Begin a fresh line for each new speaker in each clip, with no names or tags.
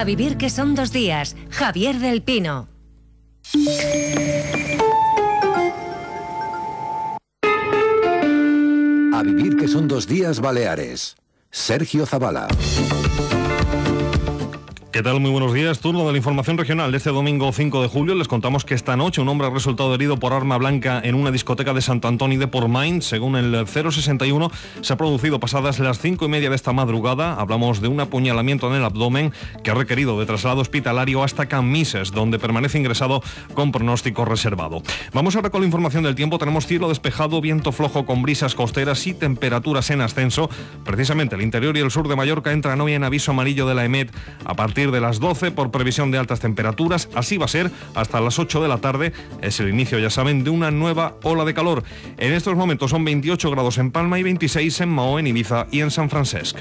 A vivir que son 2 días. Javier del Pino.
A vivir que son 2 días Baleares. Sergio Zavala.
¿Qué tal? Muy buenos días. Turno de la información regional de este domingo 5 de julio. Les contamos que esta noche un hombre ha resultado herido por arma blanca en una discoteca de Sant Antoni de Portmany. Según el 061, se ha producido pasadas las 5:30 de esta madrugada. Hablamos de un apuñalamiento en el abdomen que ha requerido de traslado hospitalario hasta Camises, donde permanece ingresado con pronóstico reservado. Vamos ahora con la información del tiempo. Tenemos cielo despejado, viento flojo con brisas costeras y temperaturas en ascenso. Precisamente el interior y el sur de Mallorca entran hoy en aviso amarillo de la EMET a partir de las 12 por previsión de altas temperaturas. Así va a ser hasta las 8 de la tarde. Es el inicio, ya saben, de una nueva ola de calor. En estos momentos son 28 grados en Palma y 26 en Maó, en Ibiza y en San Francesc.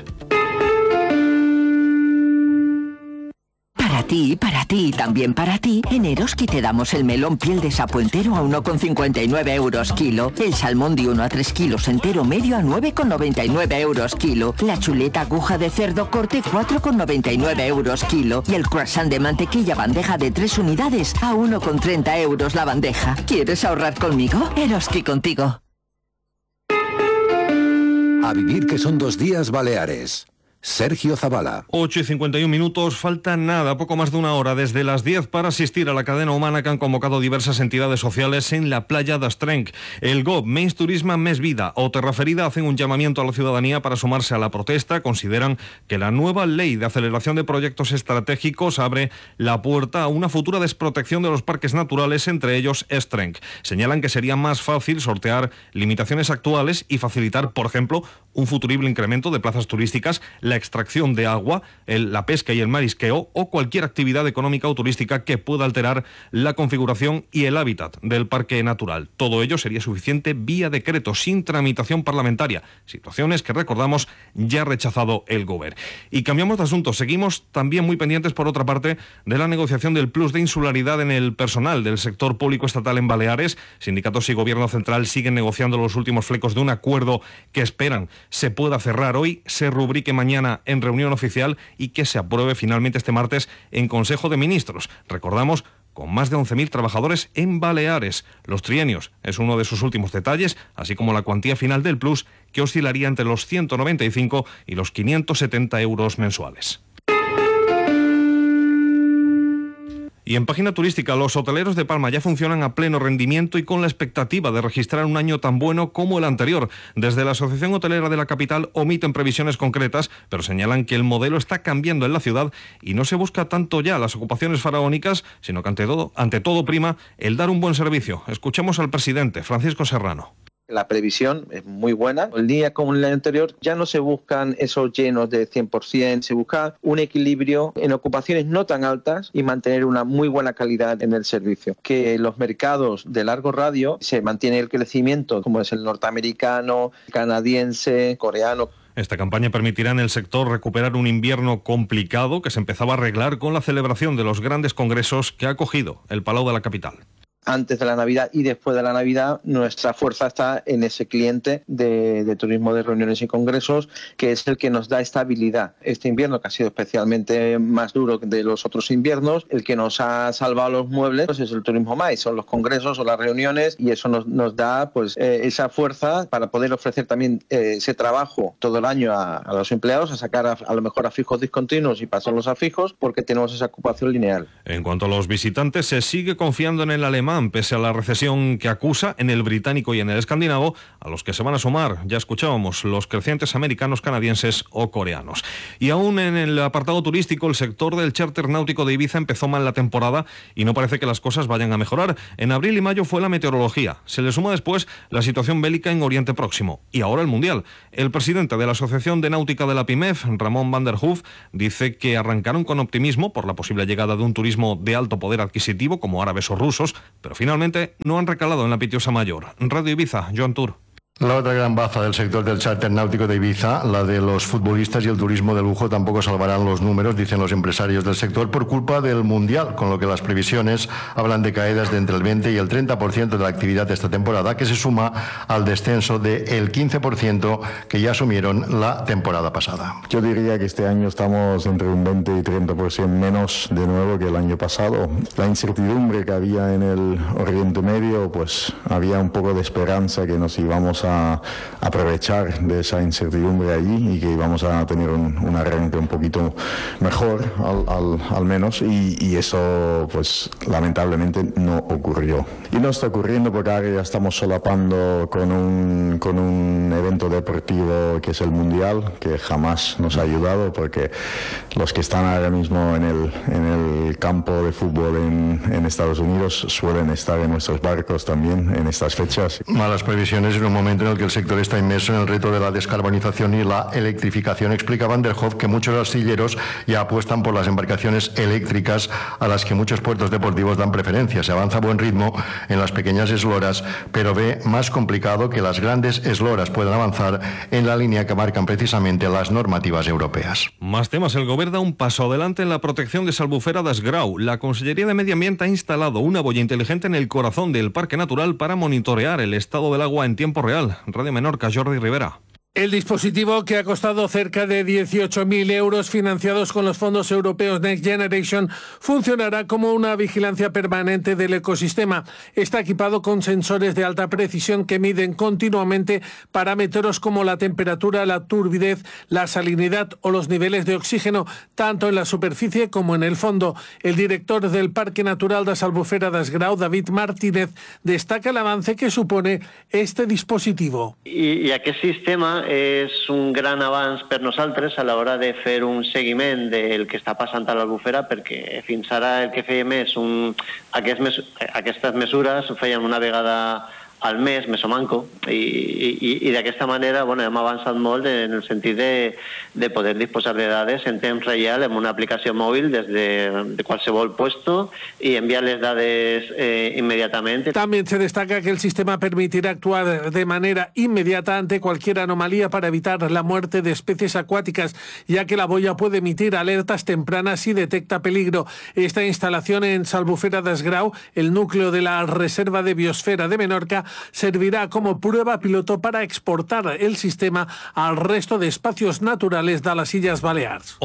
Para ti y también para ti, en Eroski te damos el melón piel de sapo entero a 1,59 euros kilo, el salmón de 1 a 3 kilos entero medio a 9,99 euros kilo, la chuleta aguja de cerdo corte 4,99 euros kilo y el croissant de mantequilla bandeja de 3 unidades a 1,30 euros la bandeja. ¿Quieres ahorrar conmigo? Eroski contigo.
A vivir que son 2 días Baleares. Sergio Zavala.
8:51, falta nada, poco más de una hora desde las 10 para asistir a la cadena humana que han convocado diversas entidades sociales en la playa d'Astrenc. El GOB, Més Turisme, Més Vida o Terraferida hacen un llamamiento a la ciudadanía para sumarse a la protesta. Consideran que la nueva ley de aceleración de proyectos estratégicos abre la puerta a una futura desprotección de los parques naturales, entre ellos Estrenc. Señalan que sería más fácil sortear limitaciones actuales y facilitar, por ejemplo, un futurible incremento de plazas turísticas, la extracción de agua, la pesca y el marisqueo o cualquier actividad económica o turística que pueda alterar la configuración y el hábitat del parque natural. Todo ello sería suficiente vía decreto, sin tramitación parlamentaria. Situaciones que, recordamos, ya ha rechazado el Govern. Y cambiamos de asunto. Seguimos también muy pendientes, por otra parte, de la negociación del plus de insularidad en el personal del sector público estatal en Baleares. Sindicatos y Gobierno central siguen negociando los últimos flecos de un acuerdo que esperan se pueda cerrar hoy, se rubrique mañana en reunión oficial y que se apruebe finalmente este martes en Consejo de Ministros. Recordamos, con más de 11.000 trabajadores en Baleares. Los trienios es uno de sus últimos detalles, así como la cuantía final del plus, que oscilaría entre los 195 y los 570 euros mensuales. Y en página turística, los hoteleros de Palma ya funcionan a pleno rendimiento y con la expectativa de registrar un año tan bueno como el anterior. Desde la Asociación Hotelera de la capital omiten previsiones concretas, pero señalan que el modelo está cambiando en la ciudad y no se busca tanto ya las ocupaciones faraónicas, sino que ante todo prima el dar un buen servicio. Escuchemos al presidente, Francisco Serrano.
La previsión es muy buena. El día como el anterior ya no se buscan esos llenos de 100%, se busca un equilibrio en ocupaciones no tan altas y mantener una muy buena calidad en el servicio. Que los mercados de largo radio se mantiene el crecimiento, como es el norteamericano, canadiense, coreano.
Esta campaña permitirá en el sector recuperar un invierno complicado que se empezaba a arreglar con la celebración de los grandes congresos que ha acogido el Palau de la capital.
Antes de la Navidad y después de la Navidad, nuestra fuerza está en ese cliente de turismo de reuniones y congresos, que es el que nos da estabilidad. Este invierno, que ha sido especialmente más duro que de los otros inviernos, el que nos ha salvado los muebles pues es el turismo MAI, son los congresos o las reuniones, y eso nos da pues esa fuerza para poder ofrecer también ese trabajo todo el año a los empleados, a sacar a lo mejor a fijos discontinuos y pasarlos a fijos, porque tenemos esa ocupación lineal.
En cuanto a los visitantes, se sigue confiando en el alemán, pese a la recesión que acusa, en el británico y en el escandinavo, a los que se van a sumar, ya escuchábamos, los crecientes americanos, canadienses o coreanos. Y aún en el apartado turístico, el sector del charter náutico de Ibiza empezó mal la temporada y no parece que las cosas vayan a mejorar. En abril y mayo fue la meteorología, se le suma después la situación bélica en Oriente Próximo y ahora el Mundial. El presidente de la Asociación de Náutica de la PIMEF, Ramón van der Hoof, dice que arrancaron con optimismo por la posible llegada de un turismo de alto poder adquisitivo como árabes o rusos, pero finalmente no han recalado en la pitiosa mayor. Radio Ibiza, Joan Tur.
La otra gran baza del sector del charter náutico de Ibiza, la de los futbolistas y el turismo de lujo, tampoco salvarán los números, dicen los empresarios del sector, por culpa del Mundial, con lo que las previsiones hablan de caídas de entre el 20 y el 30% de la actividad de esta temporada, que se suma al descenso del 15% que ya asumieron la temporada pasada.
Yo diría que este año estamos entre un 20 y 30% menos de nuevo que el año pasado. La incertidumbre que había en el Oriente Medio, pues había un poco de esperanza que nos íbamos a aprovechar de esa incertidumbre allí y que íbamos a tener un arranque un poquito mejor al menos, y eso pues lamentablemente no ocurrió. Y no está ocurriendo porque ahora ya estamos solapando con un evento deportivo que es el Mundial, que jamás nos ha ayudado, porque los que están ahora mismo en el campo de fútbol en Estados Unidos suelen estar en nuestros barcos también en estas fechas.
Malas previsiones en un momento en el que el sector está inmerso en el reto de la descarbonización y la electrificación. Explica Van der Hoff que muchos astilleros ya apuestan por las embarcaciones eléctricas a las que muchos puertos deportivos dan preferencia. Se avanza a buen ritmo en las pequeñas esloras, pero ve más complicado que las grandes esloras puedan avanzar en la línea que marcan precisamente las normativas europeas.
Más temas. El Gobierno da un paso adelante en la protección de Salbufera das Grau. La Consellería de Medio Ambiente ha instalado una boya inteligente en el corazón del Parque Natural para monitorear el estado del agua en tiempo real. Radio Menorca, Jordi Rivera.
El dispositivo, que ha costado cerca de 18.000 euros financiados con los fondos europeos Next Generation, funcionará como una vigilancia permanente del ecosistema. Está equipado con sensores de alta precisión que miden continuamente parámetros como la temperatura, la turbidez, la salinidad o los niveles de oxígeno, tanto en la superficie como en el fondo. El director del Parque Natural de Salbufera das Grau, David Martínez, destaca el avance que supone este dispositivo.
I aquest sistema és un gran avanç per nosaltres a l'hora de fer un seguiment del que està passant a l'Albufera, perquè fins ara el que fèiem és aquestes mesures ho fèiem una vegada al mes, més o manco, i d'aquesta manera hem avançat molt en el sentit de poder disposar de dades en temps real en una aplicació mòbil des de qualsevol puesto y enviar les dades inmediatamente.
También se destaca que el sistema permitirá actuar de manera inmediata ante cualquier anomalía para evitar la muerte de especies acuáticas, ya que la boya puede emitir alertas tempranas si detecta peligro. Esta instalación en Salbufera das Grau, el núcleo de la Reserva de Biosfera de Menorca, servirá como prueba piloto para exportar el sistema al resto de espacios naturales de las Illes Balears.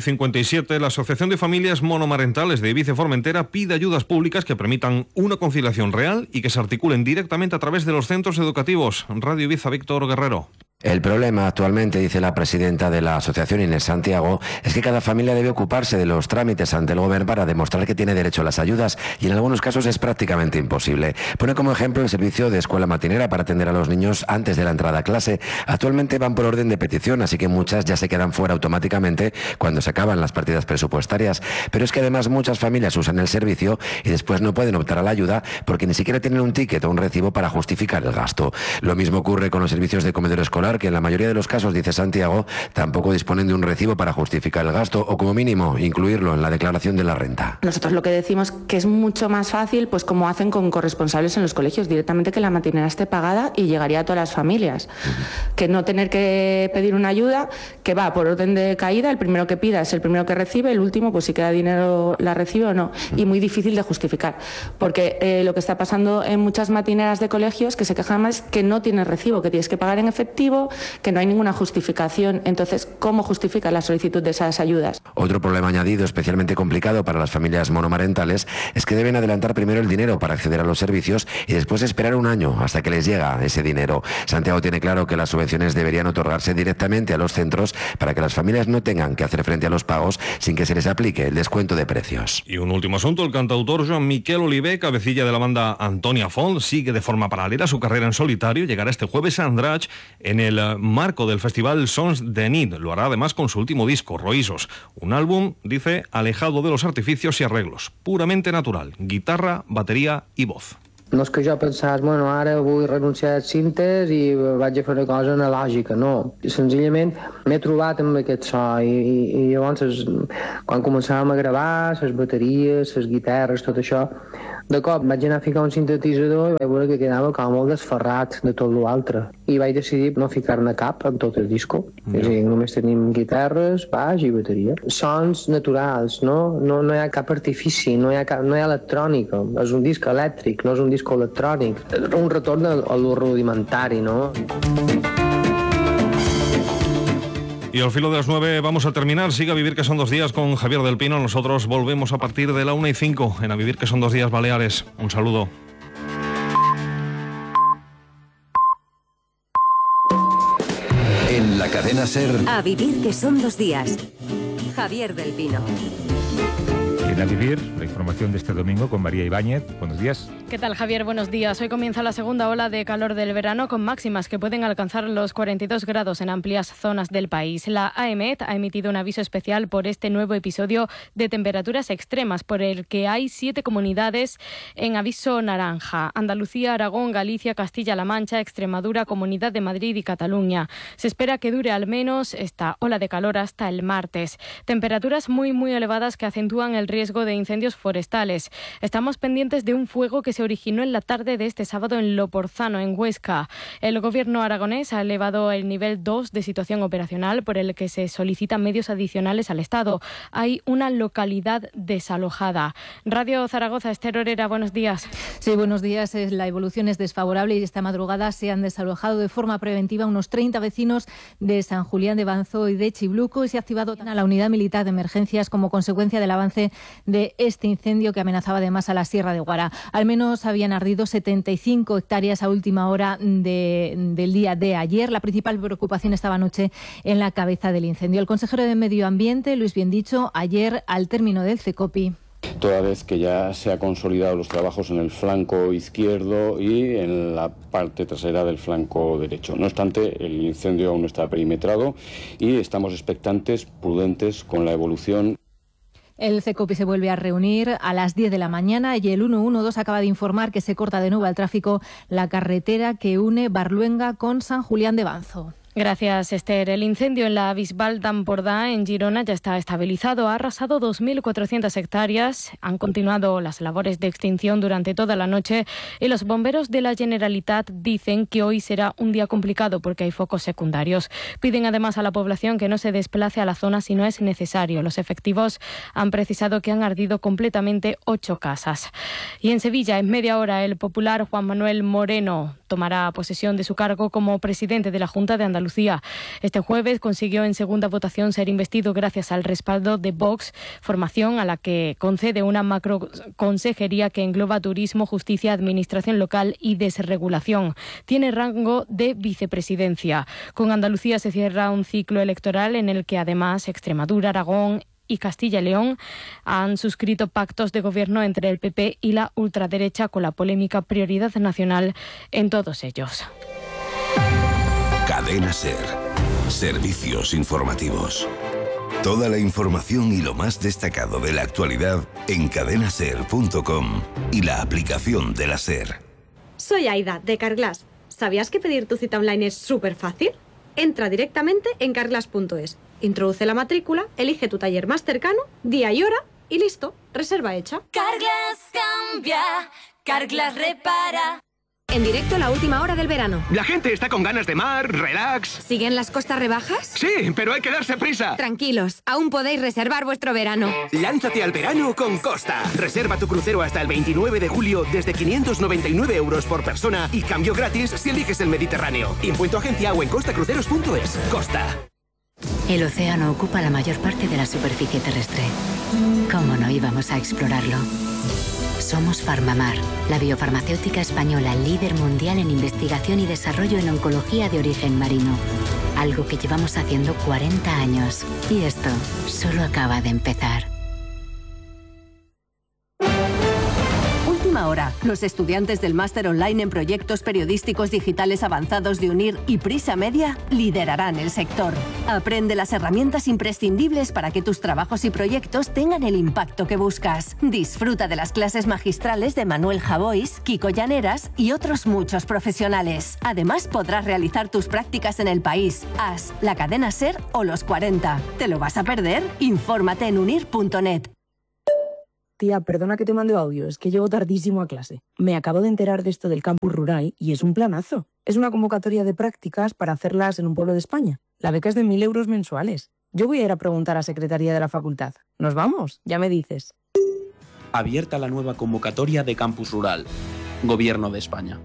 8:57, la Asociación de Familias Monomarentales de Ibiza y Formentera pide ayudas públicas que permitan una conciliación real y que se articulen directamente a través de los centros educativos. Radio Ibiza, Víctor Guerrero.
El problema actualmente, dice la presidenta de la asociación, Inés Santiago, es que cada familia debe ocuparse de los trámites ante el Gobierno para demostrar que tiene derecho a las ayudas, y en algunos casos es prácticamente imposible. Pone como ejemplo el servicio de escuela matinera para atender a los niños antes de la entrada a clase. Actualmente van por orden de petición, así que muchas ya se quedan fuera automáticamente cuando se acaban las partidas presupuestarias. Pero es que además muchas familias usan el servicio y después no pueden optar a la ayuda porque ni siquiera tienen un ticket o un recibo para justificar el gasto. Lo mismo ocurre con los servicios de comedor escolar, que en la mayoría de los casos, dice Santiago, tampoco disponen de un recibo para justificar el gasto o, como mínimo, incluirlo en la declaración de la renta.
Nosotros lo que decimos que es mucho más fácil, pues como hacen con corresponsables en los colegios, directamente que la matinera esté pagada y llegaría a todas las familias. Que no tener que pedir una ayuda que va por orden de caída, el primero que pida es el primero que recibe, el último, pues si queda dinero la recibe o no. Y muy difícil de justificar, porque lo que está pasando en muchas matineras de colegios, que se quejan más, que no tienes recibo, que tienes que pagar en efectivo, que no hay ninguna justificación. Entonces, ¿cómo justifica la solicitud de esas ayudas?
Otro problema añadido especialmente complicado para las familias monomarentales es que deben adelantar primero el dinero para acceder a los servicios y después esperar un año hasta que les llega ese dinero. Santiago tiene claro que las subvenciones deberían otorgarse directamente a los centros para que las familias no tengan que hacer frente a los pagos sin que se les aplique el descuento de precios.
Y un último asunto, el cantautor Joan Miquel Oliver, cabecilla de la banda Antonia Font, sigue de forma paralela su carrera en solitario. Llegará este jueves a Andratx en el marco del festival Sons de Nit. Lo hará además con su último disco, Roïsos. Un álbum, dice, alejado de los artificios y arreglos, puramente natural, guitarra, batería y voz.
No és que jo pensés, bueno, ara vull renunciar als cintes i vaig a fer una cosa analògica, no. Senzillament m'he trobat amb aquest so i llavors quan començàvem a gravar, les bateries, les guitarres, tot això, De cop vaig anar a ficar un sintetitzador i vaig veure que quedava com molt desferrat de tot l'altre. I vaig decidir no ficar-ne cap en tot el disco. És a dir, només tenim guitarres, baix i bateria. Sons naturals, no hi ha cap artifici, no hi ha electrònica. És un disc elèctric, no és un disc electrònic. Un retorn a lo rudimentari, no?
Y al filo de las 9 vamos a terminar. Sigue A Vivir que son 2 días con Javier del Pino. Nosotros volvemos a partir de la 1:05 en A Vivir que son 2 días Baleares. Un saludo.
En la cadena SER.
A Vivir que son 2 días. Javier del Pino.
En A Vivir, la información de este domingo con María Ibáñez. Buenos días.
¿Qué tal, Javier? Buenos días. Hoy comienza la segunda ola de calor del verano con máximas que pueden alcanzar los 42 grados en amplias zonas del país. La AEMET ha emitido un aviso especial por este nuevo episodio de temperaturas extremas, por el que hay 7 comunidades en aviso naranja: Andalucía, Aragón, Galicia, Castilla-La Mancha, Extremadura, Comunidad de Madrid y Cataluña. Se espera que dure al menos esta ola de calor hasta el martes. Temperaturas muy elevadas que acentúan el riesgo de incendios forestales. Estamos pendientes de un fuego que se originó en la tarde de este sábado en Loporzano, en Huesca. El gobierno aragonés ha elevado el nivel 2 de situación operacional, por el que se solicitan medios adicionales al Estado. Hay una localidad desalojada. Radio Zaragoza, Esther Orera, buenos días.
Sí, buenos días. La evolución es desfavorable y esta madrugada se han desalojado de forma preventiva unos 30 vecinos de San Julián de Banzo y de Chibluco, y se ha activado a la unidad militar de emergencias como consecuencia del avance de este incendio que amenazaba además a la Sierra de Guara. Al menos habían ardido 75 hectáreas a última hora del día de ayer. La principal preocupación estaba anoche en la cabeza del incendio. El consejero de Medio Ambiente, Luis Biendicho, ayer al término del CECOPI.
Toda vez que ya se han consolidado los trabajos en el flanco izquierdo y en la parte trasera del flanco derecho. No obstante, el incendio aún no está perimetrado y estamos expectantes, prudentes con la evolución.
El CECOPI se vuelve a reunir a las 10 de la mañana y el 112 acaba de informar que se corta de nuevo al tráfico la carretera que une Barluenga con San Julián de Banzo.
Gracias, Esther. El incendio en la Bisbal d'Empordà, en Girona, ya está estabilizado. Ha arrasado 2.400 hectáreas. Han continuado las labores de extinción durante toda la noche y los bomberos de la Generalitat dicen que hoy será un día complicado porque hay focos secundarios. Piden además a la población que no se desplace a la zona si no es necesario. Los efectivos han precisado que han ardido completamente 8 casas. Y en Sevilla, en media hora, el popular Juan Manuel Moreno tomará posesión de su cargo como presidente de la Junta de Andalucía. Este jueves consiguió en segunda votación ser investido gracias al respaldo de Vox, formación a la que concede una macroconsejería que engloba turismo, justicia, administración local y desregulación. Tiene rango de vicepresidencia. Con Andalucía se cierra un ciclo electoral en el que además Extremadura, Aragón y Castilla y León han suscrito pactos de gobierno entre el PP y la ultraderecha, con la polémica prioridad nacional en todos ellos.
Cadena SER. Servicios informativos. Toda la información y lo más destacado de la actualidad en cadenaser.com y la aplicación de la SER.
Soy Aida, de Carglass. ¿Sabías que pedir tu cita online es súper fácil? Entra directamente en carglass.es. Introduce la matrícula, elige tu taller más cercano, día y hora y listo, reserva hecha.
Carglass cambia, Carglass repara.
En directo la última hora del verano.
La gente está con ganas de mar, relax.
¿Siguen las costas rebajas?
Sí, pero hay que darse prisa.
Tranquilos, aún podéis reservar vuestro verano.
Lánzate al verano con Costa. Reserva tu crucero hasta el 29 de julio desde 599 euros por persona y cambio gratis si eliges el Mediterráneo. Impuesto agencia o en costacruceros.es. Costa.
El océano ocupa la mayor parte de la superficie terrestre. ¿Cómo no íbamos a explorarlo? Somos Farmamar, la biofarmacéutica española líder mundial en investigación y desarrollo en oncología de origen marino. Algo que llevamos haciendo 40 años. Y esto solo acaba de empezar.
Última hora. Los estudiantes del máster online en proyectos periodísticos digitales avanzados de UNIR y Prisa Media liderarán el sector. Aprende las herramientas imprescindibles para que tus trabajos y proyectos tengan el impacto que buscas. Disfruta de las clases magistrales de Manuel Javois, Kiko Llaneras y otros muchos profesionales. Además, podrás realizar tus prácticas en el país, AS, la cadena SER o los 40. ¿Te lo vas a perder? Infórmate en unir.net.
Tía, perdona que te mande audio, es que llego tardísimo a clase. Me acabo de enterar de esto del Campus Rural y es un planazo. Es una convocatoria de prácticas para hacerlas en un pueblo de España. La beca es de 1.000 euros mensuales. Yo voy a ir a preguntar a Secretaría de la Facultad. ¿Nos vamos? Ya me dices.
Abierta la nueva convocatoria de Campus Rural. Gobierno de España.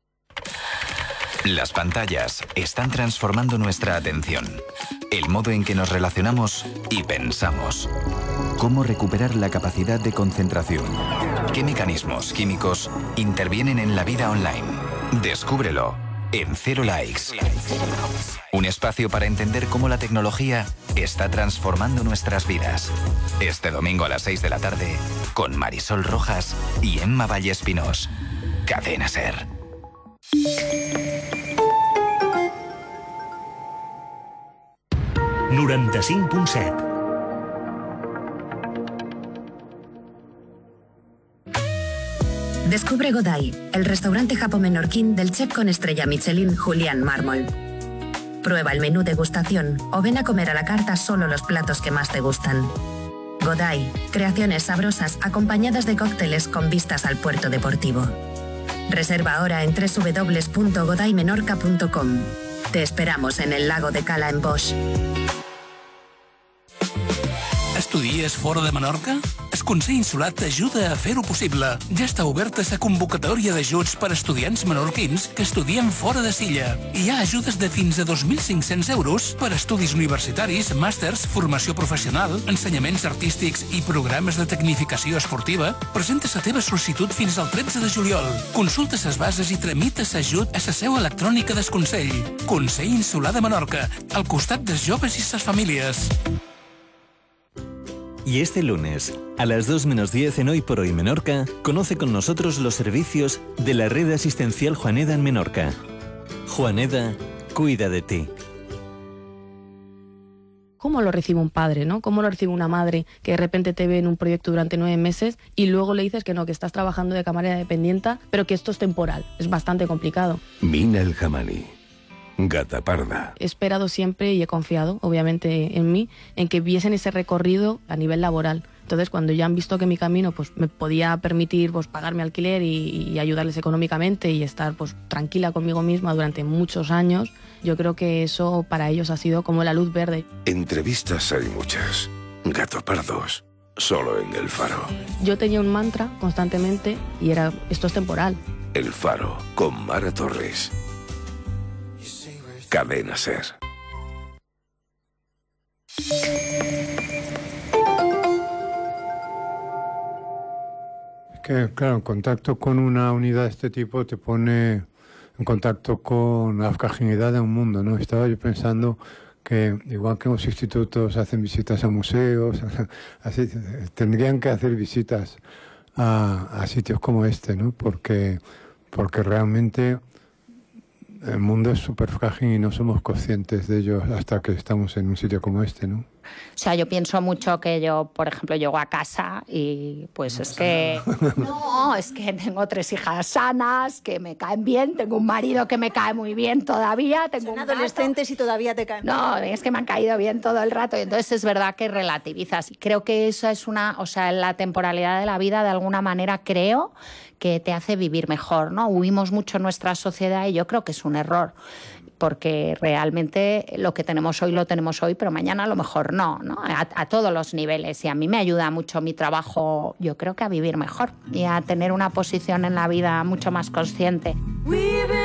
Las pantallas están transformando nuestra atención, el modo en que nos relacionamos y pensamos. ¿Cómo recuperar la capacidad de concentración? ¿Qué mecanismos químicos intervienen en la vida online? Descúbrelo en Cero Likes. Un espacio para entender cómo la tecnología está transformando nuestras vidas. Este domingo a las 6 de la tarde, con Marisol Rojas y Emma Vallespinós. Cadena SER.
Descubre Godai, el restaurante japo-menorquín del chef con estrella Michelin Julián Mármol. Prueba el menú degustación o ven a comer a la carta solo los platos que más te gustan. Godai, creaciones sabrosas acompañadas de cócteles con vistas al puerto deportivo. Reserva ahora en www.godaimenorca.com. Te esperamos en el lago de Cala en Bosch.
Estudies fora de Menorca? El Consell Insular t'ajuda a fer-ho possible. Ja està oberta la convocatòria d'ajuts per a estudiants menorquins que estudien fora de Silla. Hi ha ajudes de fins a 2.500 euros per a estudis universitaris, màsters, formació professional, ensenyaments artístics i programes de tecnificació esportiva. Presenta la teva sol·licitud fins al 13 de juliol. Consulta les bases i tramita l'ajut a la seu electrònica del Consell. Consell Insular de Menorca, al costat dels joves i les famílies.
Y este lunes, a las 2:10 en Hoy por Hoy Menorca, conoce con nosotros los servicios de la red asistencial Juaneda en Menorca. Juaneda cuida de ti.
¿Cómo lo recibe un padre, no? ¿Cómo lo recibe una madre que de repente te ve en un proyecto durante 9 meses y luego le dices que no, que estás trabajando de camarera dependienta, pero que esto es temporal? Es bastante complicado.
Mina El Jamali. Gata parda.
He esperado siempre y he confiado, obviamente, en mí, en que viesen ese recorrido a nivel laboral. Entonces, cuando ya han visto que mi camino pues me podía permitir pues pagarme alquiler y ayudarles económicamente y estar pues tranquila conmigo misma durante muchos años, yo creo que eso para ellos ha sido como la luz verde.
Entrevistas hay muchas. Gatopardos. Solo en El Faro.
Yo tenía un mantra constantemente y era, esto es temporal.
El Faro, con Mara Torres. Cadena SER.
Que, claro, en contacto con una unidad de este tipo te pone en contacto con la fragilidad de un mundo, ¿no? Estaba yo pensando que, igual que los institutos hacen visitas a museos, así, tendrían que hacer visitas a sitios como este, ¿no? Porque realmente el mundo es súper frágil y no somos conscientes de ello hasta que estamos en un sitio como este, ¿no?
O sea, yo pienso mucho que yo, por ejemplo, llego a casa y pues no es que... No, es que tengo 3 hijas sanas, que me caen bien, tengo un marido que me cae muy bien todavía, tengo un
adolescentes y todavía te caen bien.
No, es que me han caído bien todo el rato y entonces es verdad que relativizas. Creo que eso es o sea, la temporalidad de la vida de alguna manera creo que te hace vivir mejor, ¿no? Huimos mucho en nuestra sociedad y yo creo que es un error, porque realmente lo que tenemos hoy lo tenemos hoy, pero mañana a lo mejor no, ¿no? A todos los niveles. Y a mí me ayuda mucho mi trabajo, yo creo que a vivir mejor y a tener una posición en la vida mucho más consciente.